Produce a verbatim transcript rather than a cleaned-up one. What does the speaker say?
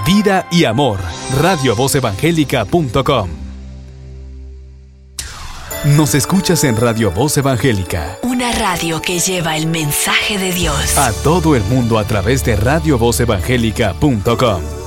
vida y amor. radio voz evangélica punto com. Nos escuchas en Radio Voz Evangélica. Una radio que lleva el mensaje de Dios a todo el mundo a través de radio voz evangélica punto com.